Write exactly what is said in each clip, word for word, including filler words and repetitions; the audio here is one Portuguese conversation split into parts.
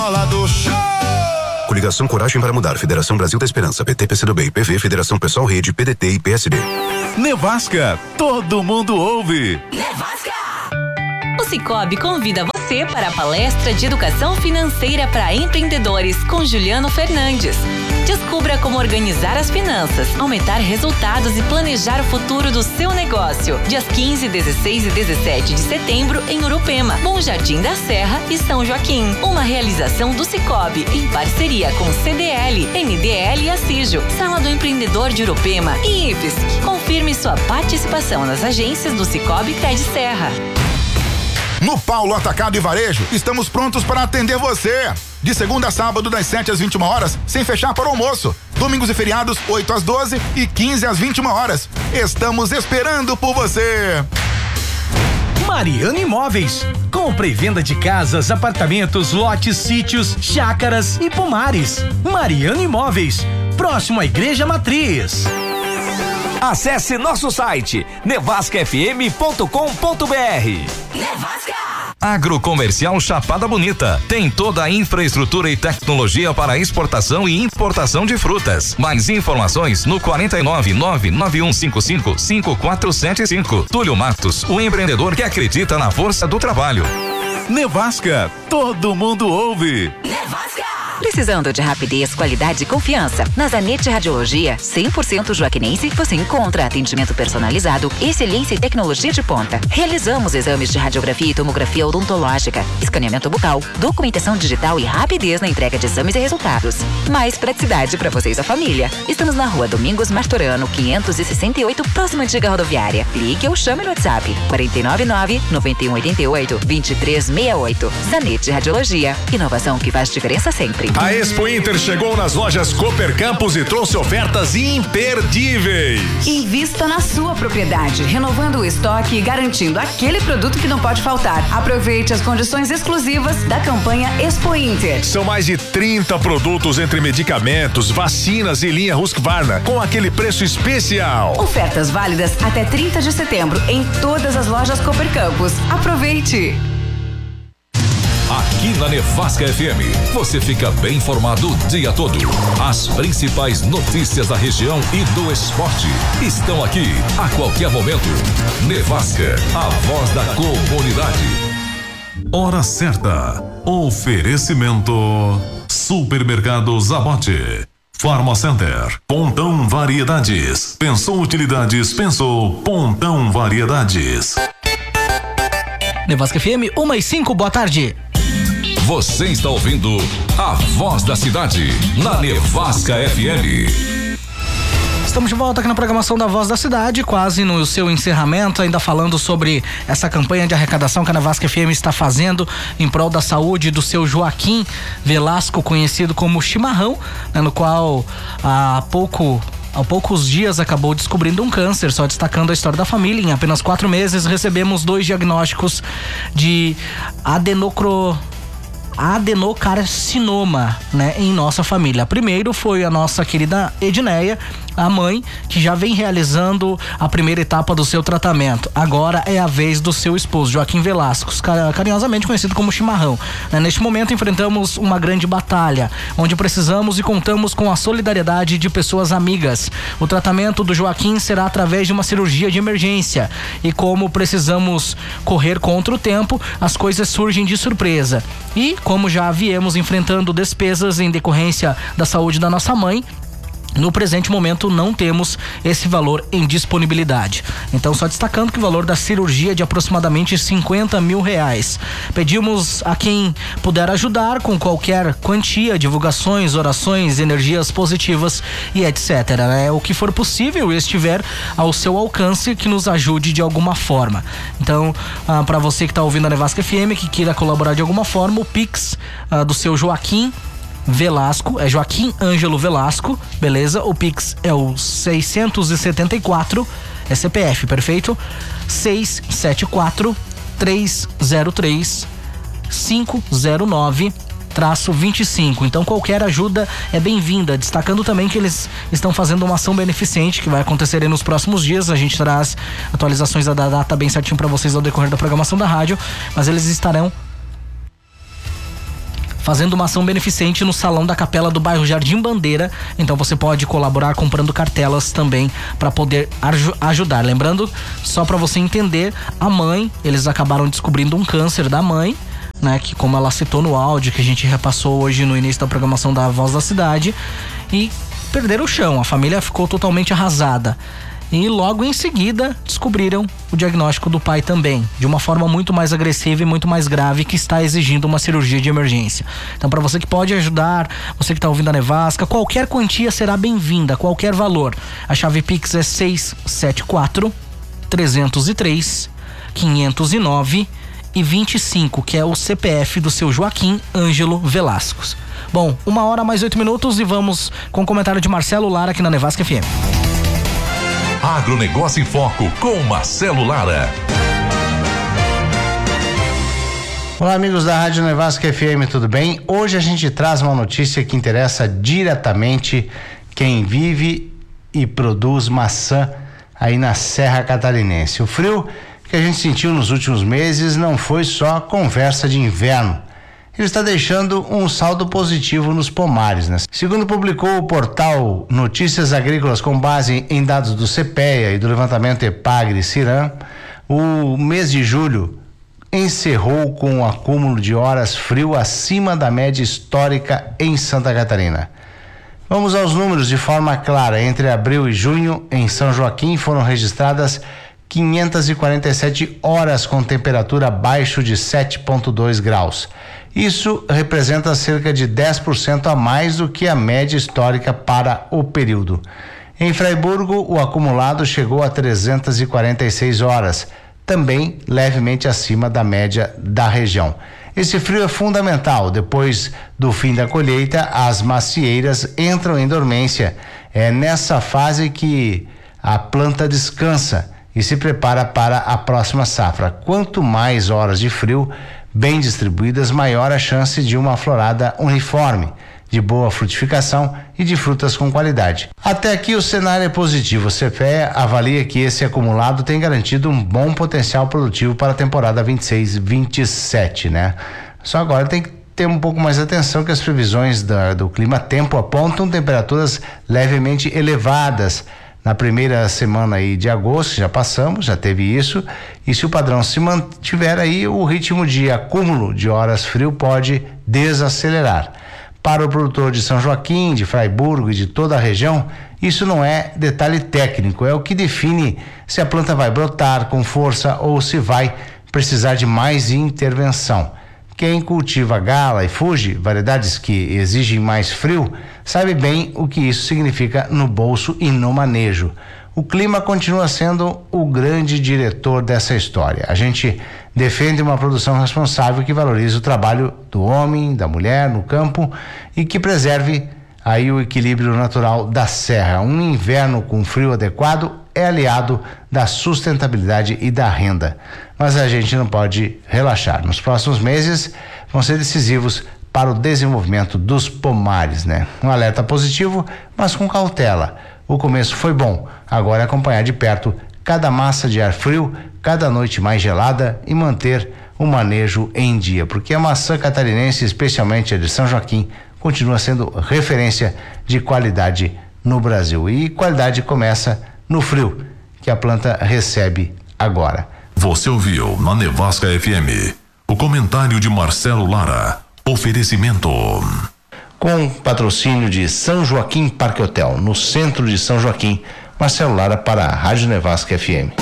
do show. Coligação Coragem para Mudar, Federação Brasil da Esperança, P T, P C do B, I P V, Federação Pessoal Rede, P D T e P S D. Nevasca, todo mundo ouve. Nevasca! O Sicoob convida você para a palestra de educação financeira para empreendedores com Juliano Fernandes. Descubra como organizar as finanças, aumentar resultados e planejar o futuro do seu negócio. Dias quinze, dezesseis e dezessete de setembro em Urupema, Bom Jardim da Serra e São Joaquim. Uma realização do Sicoob em parceria com C D L, N D L e Acijo, Sala do Empreendedor de Urupema e I F S C. Confirme sua participação nas agências do Sicoob Cred Serra. No Paulo Atacado e Varejo, estamos prontos para atender você. De segunda a sábado, das sete às vinte e uma horas, sem fechar para o almoço. Domingos e feriados, oito às doze e quinze às vinte e uma horas. Estamos esperando por você. Mariano Imóveis. Compra e venda de casas, apartamentos, lotes, sítios, chácaras e pomares. Mariano Imóveis. Próximo à Igreja Matriz. Acesse nosso site nevasca f m ponto com ponto b r. Nevasca! Agrocomercial Chapada Bonita. Tem toda a infraestrutura e tecnologia para exportação e importação de frutas. Mais informações no quarenta e nove, nove nove um cinco cinco, cinco quatro sete cinco. Túlio Matos, o empreendedor que acredita na força do trabalho. Nevasca, todo mundo ouve. Nevasca! Precisando de rapidez, qualidade e confiança? Na Zanetti Radiologia, cem por cento joaquinense, você encontra atendimento personalizado, excelência e tecnologia de ponta. Realizamos exames de radiografia e tomografia odontológica, escaneamento bucal, documentação digital e rapidez na entrega de exames e resultados. Mais praticidade para você e sua família. Estamos na Rua Domingos Martorano, quinhentos e sessenta e oito, próxima antiga rodoviária. Ligue ou chame no WhatsApp quatro nove nove, nove um oito oito, dois três seis oito. Zanetti Radiologia, inovação que faz diferença sempre. A Expo Inter chegou nas lojas Cooper Campus e trouxe ofertas imperdíveis. Invista na sua propriedade, renovando o estoque e garantindo aquele produto que não pode faltar. Aproveite as condições exclusivas da campanha Expo Inter. São mais de trinta produtos entre medicamentos, vacinas e linha Husqvarna, com aquele preço especial. Ofertas válidas até trinta de setembro em todas as lojas Cooper Campus. Aproveite! Aqui na Nevasca F M, você fica bem informado o dia todo. As principais notícias da região e do esporte estão aqui a qualquer momento. Nevasca, a voz da comunidade. Hora certa. Oferecimento Supermercado Zabote. Pharmacenter, Pontão Variedades. Pensou utilidades, pensou Pontão Variedades. Nevasca F M, uma e cinco, boa tarde. Você está ouvindo a voz da cidade na Nevasca F M. Estamos de volta aqui na programação da Voz da Cidade, quase no seu encerramento, ainda falando sobre essa campanha de arrecadação que a Nevasca F M está fazendo em prol da saúde do seu Joaquim Velasco, conhecido como Chimarrão, né, no qual há pouco... Há poucos dias acabou descobrindo um câncer, só destacando a história da família. Em apenas quatro meses recebemos dois diagnósticos de adenocro... adenocarcinoma, né, em nossa família. Primeiro foi a nossa querida Edneia, a mãe, que já vem realizando a primeira etapa do seu tratamento. Agora é a vez do seu esposo, Joaquim Velasco, carinhosamente conhecido como Chimarrão. Né, neste momento enfrentamos uma grande batalha, onde precisamos e contamos com a solidariedade de pessoas amigas. O tratamento do Joaquim será através de uma cirurgia de emergência. E como precisamos correr contra o tempo, as coisas surgem de surpresa. E como já viemos enfrentando despesas em decorrência da saúde da nossa mãe, no presente momento não temos esse valor em disponibilidade. Então, só destacando que o valor da cirurgia é de aproximadamente cinquenta mil reais. Pedimos a quem puder ajudar com qualquer quantia, divulgações, orações, energias positivas e etcétera. Né? O que for possível e estiver ao seu alcance, que nos ajude de alguma forma. Então, ah, para você que está ouvindo a Nevasca F M, que queira colaborar de alguma forma, o Pix ah, do seu Joaquim Velasco, é Joaquim Ângelo Velasco, beleza? O Pix é o seiscentos e setenta e quatro, é C P F, perfeito? seis sete quatro, três zero três, cinco zero nove vinte e cinco. Então qualquer ajuda é bem-vinda, destacando também que eles estão fazendo uma ação beneficente que vai acontecer aí nos próximos dias. A gente traz atualizações da data bem certinho para vocês ao decorrer da programação da rádio, mas eles estarão fazendo uma ação beneficente no Salão da Capela do bairro Jardim Bandeira. Então você pode colaborar comprando cartelas também para poder aj- ajudar. Lembrando, só para você entender, a mãe, eles acabaram descobrindo um câncer da mãe, né, que como ela citou no áudio que a gente repassou hoje no início da programação da Voz da Cidade, e perderam o chão, a família ficou totalmente arrasada. E logo em seguida descobriram o diagnóstico do pai também, de uma forma muito mais agressiva e muito mais grave, que está exigindo uma cirurgia de emergência. Então, para você que pode ajudar, você que está ouvindo a Nevasca, qualquer quantia será bem-vinda, qualquer valor. A chave Pix é seis sete quatro, três zero três, quinhentos e nove e vinte e cinco, que é o C P F do seu Joaquim Ângelo Velascos. Bom, uma hora mais oito minutos e vamos com o comentário de Marcelo Lara aqui na Nevasca F M. Agronegócio em Foco com Marcelo Lara. Olá, amigos da Rádio Nevasca F M, tudo bem? Hoje a gente traz uma notícia que interessa diretamente quem vive e produz maçã aí na Serra Catarinense. O frio que a gente sentiu nos últimos meses não foi só conversa de inverno. Ele está deixando um saldo positivo nos pomares, né? Segundo publicou o portal Notícias Agrícolas com base em dados do CEPEA e do levantamento Epagre-Ciram, o mês de julho encerrou com um acúmulo de horas frio acima da média histórica em Santa Catarina. Vamos aos números de forma clara. Entre abril e junho, em São Joaquim, foram registradas quinhentas e quarenta e sete horas com temperatura abaixo de sete vírgula dois graus. Isso representa cerca de dez por cento a mais do que a média histórica para o período. Em Fraiburgo, o acumulado chegou a trezentas e quarenta e seis horas, também levemente acima da média da região. Esse frio é fundamental. Depois do fim da colheita, as macieiras entram em dormência. É nessa fase que a planta descansa e se prepara para a próxima safra. Quanto mais horas de frio bem distribuídas, maior a chance de uma florada uniforme, de boa frutificação e de frutas com qualidade. Até aqui o cenário é positivo. O CEPEA avalia que esse acumulado tem garantido um bom potencial produtivo para a temporada vinte e seis vinte e sete, né? Só agora tem que ter um pouco mais de atenção que as previsões da, do clima-tempo apontam temperaturas levemente elevadas na primeira semana aí de agosto. Já passamos, já teve isso, e se o padrão se mantiver aí, o ritmo de acúmulo de horas frio pode desacelerar. Para o produtor de São Joaquim, de Fraiburgo e de toda a região, isso não é detalhe técnico, é o que define se a planta vai brotar com força ou se vai precisar de mais intervenção. Quem cultiva Gala e Fuji, variedades que exigem mais frio, sabe bem o que isso significa no bolso e no manejo. O clima continua sendo o grande diretor dessa história. A gente defende uma produção responsável que valorize o trabalho do homem, da mulher no campo e que preserve aí o equilíbrio natural da serra. Um inverno com frio adequado é aliado da sustentabilidade e da renda. Mas a gente não pode relaxar. Nos próximos meses vão ser decisivos para o desenvolvimento dos pomares, né? Um alerta positivo, mas com cautela. O começo foi bom, agora é acompanhar de perto cada massa de ar frio, cada noite mais gelada e manter o manejo em dia, porque a maçã catarinense, especialmente a de São Joaquim, continua sendo referência de qualidade no Brasil. E qualidade começa no frio que a planta recebe agora. Você ouviu na Nevasca F M o comentário de Marcelo Lara. Oferecimento com patrocínio de São Joaquim Parque Hotel, no centro de São Joaquim. Marcelo Lara para a Rádio Nevasca F M.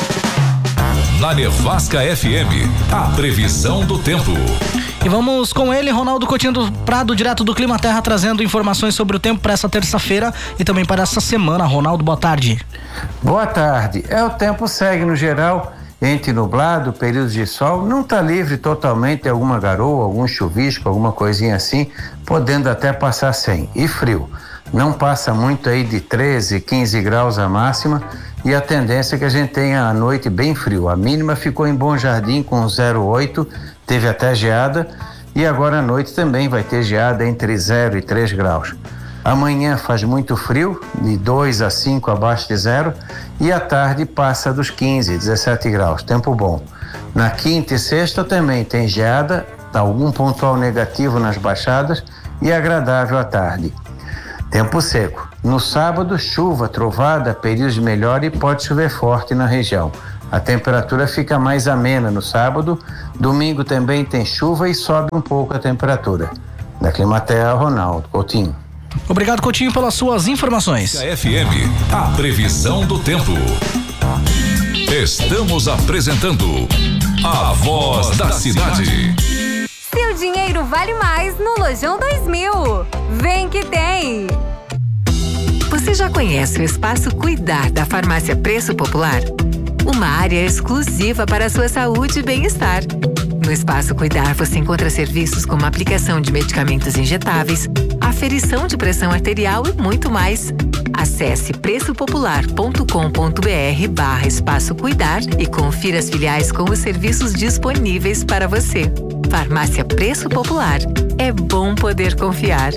Na Nevasca F M, a previsão do tempo. E vamos com ele, Ronaldo Coutinho do Prado, direto do Clima Terra, trazendo informações sobre o tempo para essa terça-feira e também para essa semana. Ronaldo, boa tarde. Boa tarde. É, o tempo segue no geral entre nublado, períodos de sol, não está livre totalmente de alguma garoa, algum chuvisco, alguma coisinha assim, podendo até passar sem. E frio, não passa muito aí de treze, quinze graus a máxima, e a tendência é que a gente tenha a noite bem frio. A mínima ficou em Bom Jardim com zero vírgula oito, teve até geada, e agora à noite também vai ter geada entre zero e três graus. Amanhã faz muito frio, de dois a cinco abaixo de zero, e à tarde passa dos quinze, dezessete graus, tempo bom. Na quinta e sexta também tem geada algum pontual negativo nas baixadas e agradável à tarde. Tempo seco. No sábado, chuva, trovada, períodos de melhora e pode chover forte na região. A temperatura fica mais amena no sábado. Domingo também tem chuva e sobe um pouco a temperatura. Da Climaterra, Ronaldo Coutinho. Obrigado, Coutinho, pelas suas informações. F M, a previsão do tempo. Estamos apresentando a Voz da Cidade. Seu dinheiro vale mais no Lojão dois mil. Vem que tem! Você já conhece o Espaço Cuidar da Farmácia Preço Popular? Uma área exclusiva para a sua saúde e bem-estar. No Espaço Cuidar você encontra serviços como aplicação de medicamentos injetáveis, aferição de pressão arterial e muito mais. Acesse preçopopular.com.br barra Espaço Cuidar e confira as filiais com os serviços disponíveis para você. Farmácia Preço Popular. É bom poder confiar.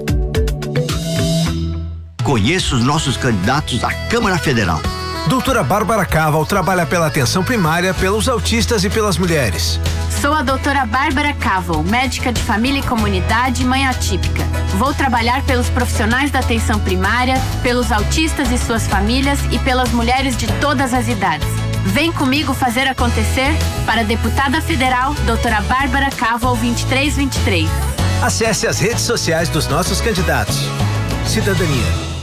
Conheça os nossos candidatos à Câmara Federal. Doutora Bárbara Caval trabalha pela atenção primária, pelos autistas e pelas mulheres. Sou a doutora Bárbara Caval, médica de família e comunidade, mãe atípica. Vou trabalhar pelos profissionais da atenção primária, pelos autistas e suas famílias e pelas mulheres de todas as idades. Vem comigo fazer acontecer para a deputada federal, doutora Bárbara Caval vinte e três vinte e três. Acesse as redes sociais dos nossos candidatos. Cidadania.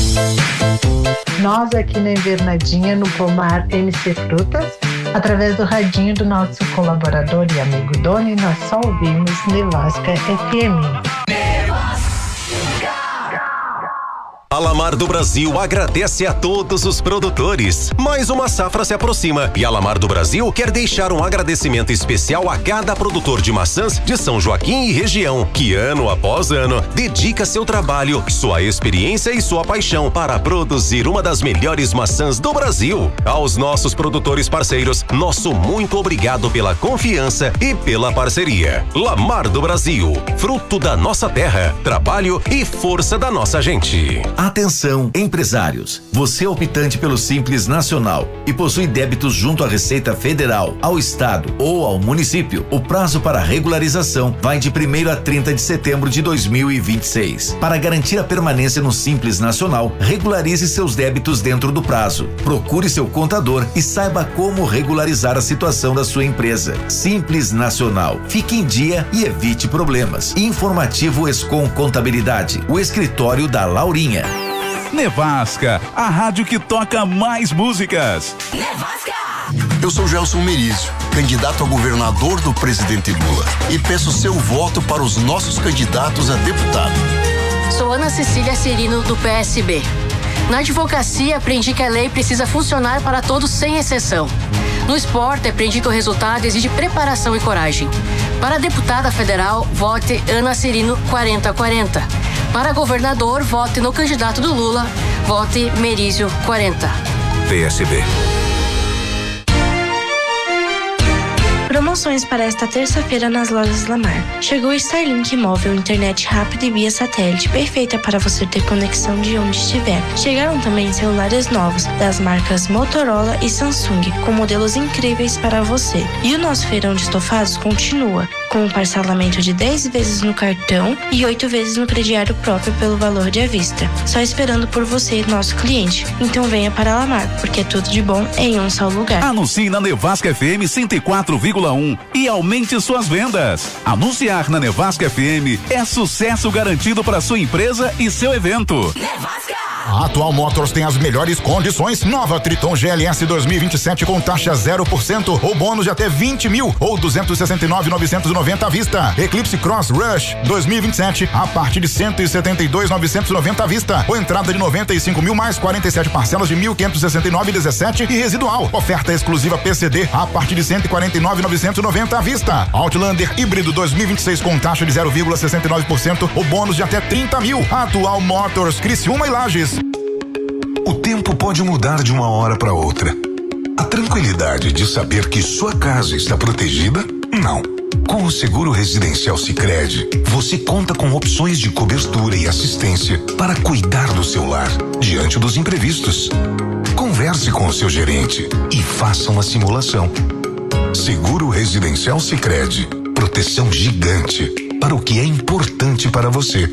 Nós aqui na Invernadinha, no Pomar M C Frutas, através do radinho do nosso colaborador e amigo Doni, nós só ouvimos Nevasca F M. A Lamar do Brasil agradece a todos os produtores. Mais uma safra se aproxima e a Lamar do Brasil quer deixar um agradecimento especial a cada produtor de maçãs de São Joaquim e região, que ano após ano dedica seu trabalho, sua experiência e sua paixão para produzir uma das melhores maçãs do Brasil. Aos nossos produtores parceiros, nosso muito obrigado pela confiança e pela parceria. Lamar do Brasil, fruto da nossa terra, trabalho e força da nossa gente. Atenção, empresários! Você é optante pelo Simples Nacional e possui débitos junto à Receita Federal, ao Estado ou ao município. O prazo para regularização vai de primeiro a trinta de setembro de dois mil e vinte e seis. Para garantir a permanência no Simples Nacional, regularize seus débitos dentro do prazo. Procure seu contador e saiba como regularizar a situação da sua empresa. Simples Nacional. Fique em dia e evite problemas. Informativo Escom Contabilidade. O escritório da Laurinha. Nevasca, a rádio que toca mais músicas. Nevasca! Eu sou Gelson Merizio, candidato a governador do presidente Lula, e peço seu voto para os nossos candidatos a deputado. Sou Ana Cecília Cirino, do P S B. Na advocacia, aprendi que a lei precisa funcionar para todos sem exceção. No esporte, aprendi que o resultado exige preparação e coragem. Para deputada federal, vote Ana Cirino quarenta quarenta. Para governador, vote no candidato do Lula, vote Merizio quarenta. P S B. Promoções para esta terça-feira nas lojas Lamar. Chegou o Starlink móvel, internet rápida e via satélite, perfeita para você ter conexão de onde estiver. Chegaram também celulares novos das marcas Motorola e Samsung, com modelos incríveis para você. E o nosso feirão de estofados continua, com um parcelamento de dez vezes no cartão e oito vezes no crediário próprio pelo valor de à vista. Só esperando por você, nosso cliente. Então venha para Lamar, porque tudo de bom é em um só lugar. Anuncie na Nevasca F M cento e quatro vírgula um e aumente suas vendas. Anunciar na Nevasca F M é sucesso garantido para sua empresa e seu evento. Nevasca! A Atual Motors tem as melhores condições. Nova Triton G L S dois mil e vinte e sete com taxa zero por cento ou bônus de até vinte mil ou duzentos e sessenta e nove mil novecentos e noventa à vista. Eclipse Cross Rush dois mil e vinte e sete a partir de cento e setenta e dois mil novecentos e noventa à vista ou entrada de noventa e cinco mil mais quarenta e sete parcelas de mil quinhentos e sessenta e nove e dezessete e residual. Oferta exclusiva P C D a partir de cento e quarenta e nove mil novecentos e noventa à vista. Outlander híbrido dois mil e vinte e seis com taxa de zero vírgula sessenta e nove por cento ou bônus de até trinta mil. Atual Motors, Criciúma e Lages. O tempo pode mudar de uma hora para outra. A tranquilidade de saber que sua casa está protegida? Não. Com o Seguro Residencial Sicredi, você conta com opções de cobertura e assistência para cuidar do seu lar diante dos imprevistos. Converse com o seu gerente e faça uma simulação. Seguro Residencial Sicredi. proteção gigante para o que é importante para você.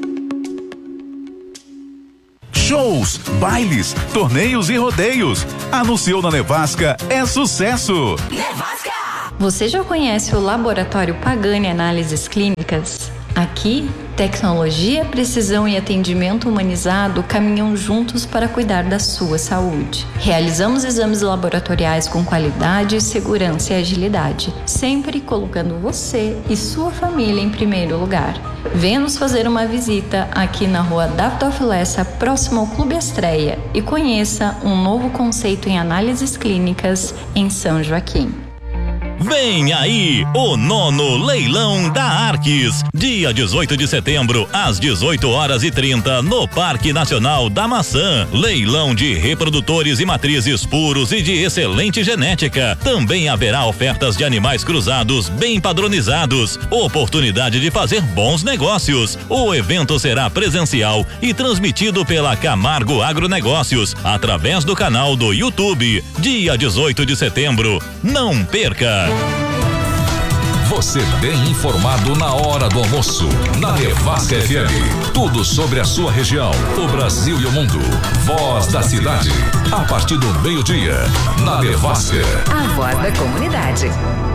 Shows, bailes, torneios e rodeios. Anunciou na Nevasca, é sucesso. Nevasca! Você já conhece o Laboratório Pagani Análises Clínicas? Aqui, tecnologia, precisão e atendimento humanizado caminham juntos para cuidar da sua saúde. Realizamos exames laboratoriais com qualidade, segurança e agilidade, sempre colocando você e sua família em primeiro lugar. Venha nos fazer uma visita aqui na rua Davidoff Lessa, próximo ao Clube Estreia, e conheça um novo conceito em análises clínicas em São Joaquim. Vem aí o nono leilão da Arques, dia dezoito de setembro, às dezoito horas e trinta, no Parque Nacional da Maçã. Leilão de reprodutores e matrizes puros e de excelente genética. Também haverá ofertas de animais cruzados bem padronizados. Oportunidade de fazer bons negócios. O evento será presencial e transmitido pela Camargo Agronegócios, através do canal do YouTube. Dia dezoito de setembro. Não perca! Você bem informado na hora do almoço, na Nevasca F M. Tudo sobre a sua região, o Brasil e o mundo. Voz da cidade, a partir do meio-dia, na Nevasca. A voz da comunidade.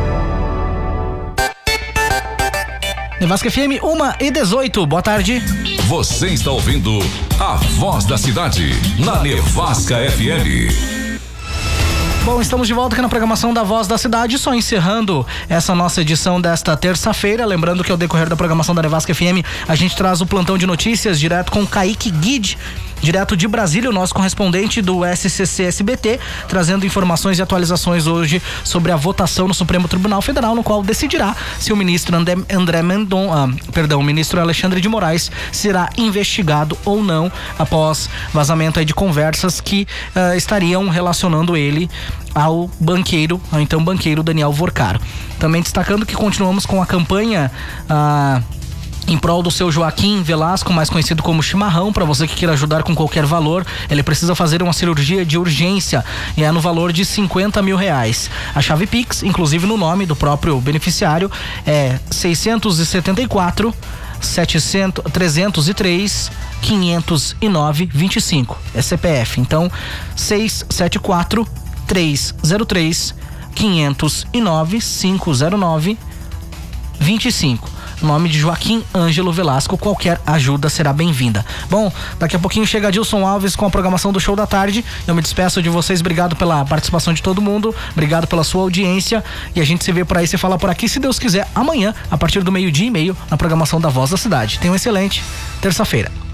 Nevasca F M, uma e dezoito, boa tarde. Você está ouvindo a Voz da Cidade, na Nevasca F M. Bom, estamos de volta aqui na programação da Voz da Cidade, só encerrando essa nossa edição desta terça-feira. Lembrando que ao decorrer da programação da Nevasca F M, a gente traz o plantão de notícias direto com o Kaique Guide, direto de Brasília, o nosso correspondente do S C C S B T, trazendo informações e atualizações hoje sobre a votação no Supremo Tribunal Federal, no qual decidirá se o ministro André, André Mendon, ah, perdão, o ministro Alexandre de Moraes será investigado ou não após vazamento aí de conversas que ah, estariam relacionando ele ao banqueiro, ao então banqueiro Daniel Vorcaro. Também destacando que continuamos com a campanha ah, em prol do seu Joaquim Velasco, mais conhecido como Chimarrão. Para você que queira ajudar com qualquer valor, ele precisa fazer uma cirurgia de urgência e é no valor de cinquenta mil reais. A chave Pix, inclusive no nome do próprio beneficiário, é seiscentos e setenta e quatro, setecentos, trezentos e três, quinhentos e nove, vinte e cinco. É C P F. Então, seiscentos e setenta e quatro, trezentos e três, quinhentos e nove, quinhentos e nove, vinte e cinco. Nome de Joaquim Ângelo Velasco. Qualquer ajuda será bem-vinda. Bom, daqui a pouquinho chega Dilson Alves com a programação do Show da Tarde. Eu me despeço de vocês, obrigado pela participação de todo mundo, obrigado pela sua audiência, e a gente se vê por aí, se fala por aqui, se Deus quiser, amanhã, a partir do meio-dia e meio, na programação da Voz da Cidade. Tenha uma excelente terça-feira.